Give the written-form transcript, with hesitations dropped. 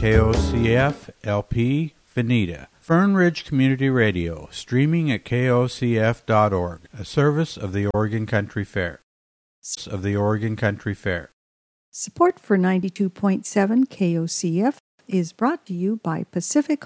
KOCF LP Veneta. Fern Ridge Community Radio, streaming at kocf.org, a service of the Oregon Country Fair. Support for 92.7 KOCF is brought to you by Pacific